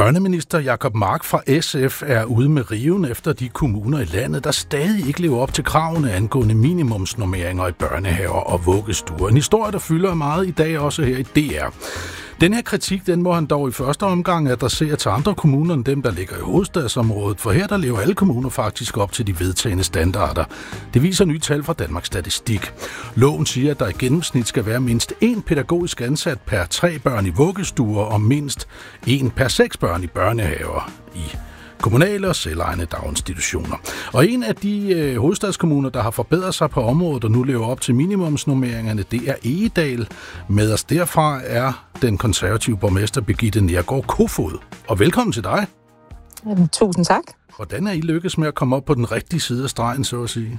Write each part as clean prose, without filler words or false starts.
Børneminister Jacob Mark fra SF er ude med riven efter de kommuner i landet, der stadig ikke lever op til kravene angående minimumsnormeringer i børnehaver og vuggestuer. En historie, der fylder meget i dag også her i DR. Den her kritik, den må han dog i første omgang adressere til andre kommuner end dem, der ligger i hovedstadsområdet, for her der lever alle kommuner faktisk op til de vedtagne standarder. Det viser nye tal fra Danmarks Statistik. Loven siger, at der i gennemsnit skal være mindst 1 pædagogisk ansat per 3 børn i vuggestuer og mindst 1 per 6 børn i børnehaver i kommunale og selvejende daginstitutioner. Og en af de hovedstadskommuner, der har forbedret sig på området og nu lever op til minimumsnormeringerne, det er Egedal. Med os derfra er den konservative borgmester Birgitte Neergaard Kofod. Og velkommen til dig. Tusind tak. Hvordan er I lykkes med at komme op på den rigtige side af stregen, så at sige?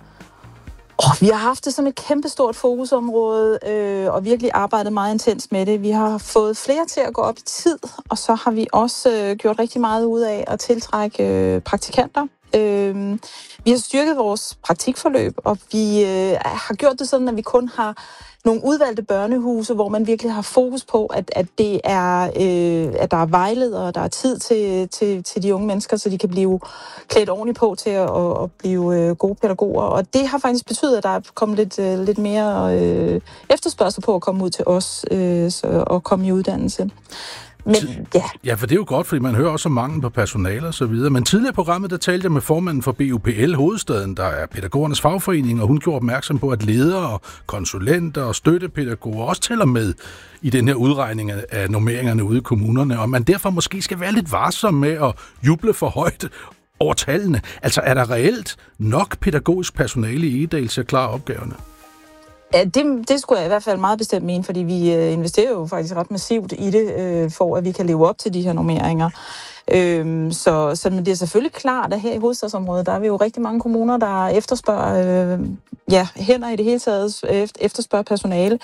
Vi har haft det som et kæmpestort fokusområde, og virkelig arbejdet meget intens med det. Vi har fået flere til at gå op i tid, og så har vi også gjort rigtig meget ud af at tiltrække praktikanter. Vi har styrket vores praktikforløb, og vi har gjort det sådan, at vi kun har nogle udvalgte børnehuse, hvor man virkelig har fokus på, at det er, at der er vejledere, og der er tid til de unge mennesker, så de kan blive klædt ordentligt på til at blive gode pædagoger. Og det har faktisk betydet, at der er kommet lidt mere efterspørgsel på at komme ud til os og komme i uddannelse. Men, ja, for det er jo godt, fordi man hører også om mangel på personale og så videre. Men tidligere i programmet, der talte jeg med formanden for BUPL Hovedstaden, der er pædagogernes fagforening, og hun gjorde opmærksom på, at ledere, konsulenter og støttepædagoger også tæller med i den her udregning af normeringerne ude i kommunerne, og man derfor måske skal være lidt varsom med at juble for højt over tallene. Altså, er der reelt nok pædagogisk personale i Egedal til at klare opgaverne? Ja, det skulle jeg i hvert fald meget bestemt mene, fordi vi investerer jo faktisk ret massivt i det, for at vi kan leve op til de her normeringer. Så men det er selvfølgelig klart, at her i hovedstadsområdet, der er vi jo rigtig mange kommuner, der efterspørger hænder i det hele taget, efterspørger personale.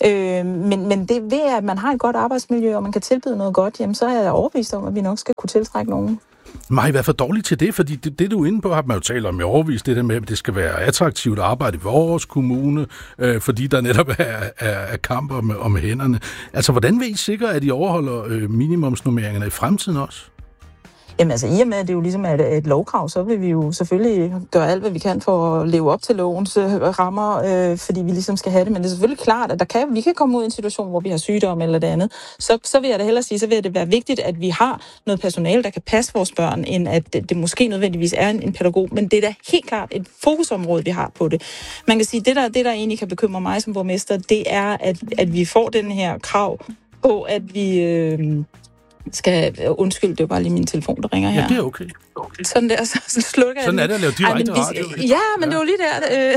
Men det ved, at man har et godt arbejdsmiljø, og man kan tilbyde noget godt, jamen, så er jeg overbevist om, at vi nok skal kunne tiltrække nogen. Man har i hvert fald dårligt til det, fordi det du er inde på, har man jo talt om i årevis, det der med, at det skal være attraktivt at arbejde i vores kommune, fordi der netop er kamp om hænderne. Altså, hvordan vil I sikre, at I overholder minimumsnormeringerne i fremtiden også? Jamen altså, i og med, at det jo ligesom er et lovkrav, så vil vi jo selvfølgelig gøre alt, hvad vi kan for at leve op til lovens rammer, fordi vi ligesom skal have det. Men det er selvfølgelig klart, at vi kan komme ud i en situation, hvor vi har sygdom eller det andet. Så vil jeg da hellere sige, så vil det være vigtigt, at vi har noget personale, der kan passe vores børn, end at det måske nødvendigvis er en pædagog. Men det er da helt klart et fokusområde, vi har på det. Man kan sige, det der egentlig kan bekymre mig som borgmester, det er, at vi får den her krav på, at vi undskyld, det var bare lige min telefon, der ringer her. Ja, det er okay. Sådan der, så slukker jeg. Sådan er det at lave direkte radio. Ja, men det var lige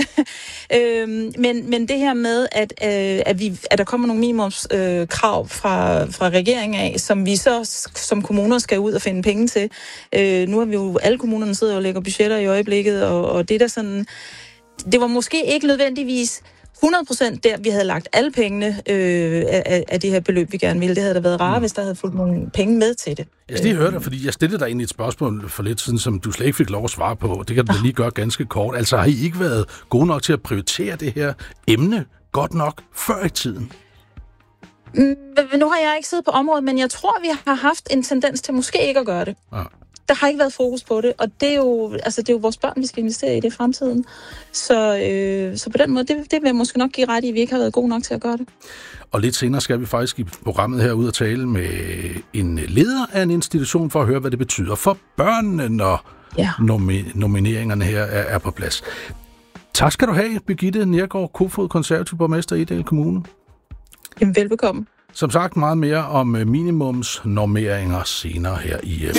der. Men det her med, at der kommer nogle minimumskrav fra regeringen af, som vi så som kommuner skal ud og finde penge til. Nu har vi jo, alle kommunerne sidder og lægger budgetter i øjeblikket, og det der sådan, det var måske ikke nødvendigvis 100% der, vi havde lagt alle pengene af det her beløb, vi gerne ville. Det havde da været rart, hvis der havde fulgt nogle penge med til det. Jeg skal lige høre dig, fordi jeg stillede dig egentlig et spørgsmål for lidt siden, som du slet ikke fik lov at svare på. Det kan du lige gøre ganske kort. Altså, har I ikke været gode nok til at prioritere det her emne godt nok før i tiden? Nu har jeg ikke siddet på området, men jeg tror, vi har haft en tendens til måske ikke at gøre det. Ja. Der har ikke været fokus på det, og det er jo vores børn, vi skal investere i det i fremtiden. Så på den måde, det vil jeg måske nok give ret i, at vi ikke har været gode nok til at gøre det. Og lidt senere skal vi faktisk i programmet her ud og tale med en leder af en institution for at høre, hvad det betyder for børnene, når nomineringerne her er på plads. Tak skal du have, Birgitte Neergaard Kofod, konservativ borgmester i Egedal Kommune. Jamen, velbekomme. Som sagt meget mere om minimumsnormeringer senere her i